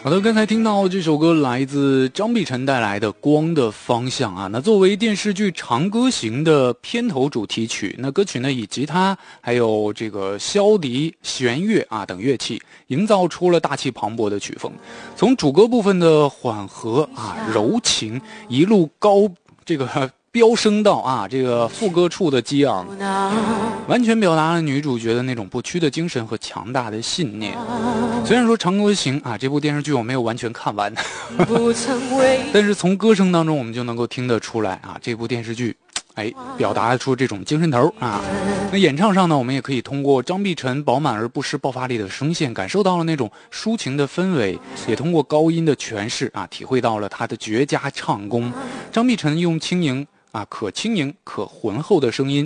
好的，刚才听到这首歌来自张碧晨带来的《光的方向》啊，那作为电视剧《长歌行》的片头主题曲，那歌曲呢以吉他还有这个箫笛、弦乐啊等乐器，营造出了大气磅礴的曲风。从主歌部分的缓和啊、柔情，一路这个飙升到啊这个副歌处的激昂，完全表达了女主角的那种不屈的精神和强大的信念。虽然说《长歌行》啊这部电视剧我没有完全看完，但是从歌声当中我们就能够听得出来啊，这部电视剧表达出这种精神头啊。那演唱上呢，我们也可以通过张碧晨饱满而不失爆发力的声线，感受到了那种抒情的氛围，也通过高音的诠释啊，体会到了她的绝佳唱功。张碧晨用轻盈可浑厚的声音